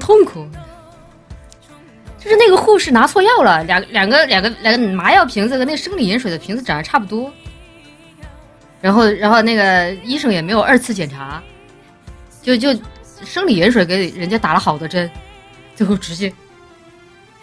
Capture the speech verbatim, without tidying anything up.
痛苦。就是那个护士拿错药了，两两个两个两个麻药瓶子跟那生理盐水的瓶子长得差不多，然后然后那个医生也没有二次检查，就就生理盐水给人家打了好多针，最后直接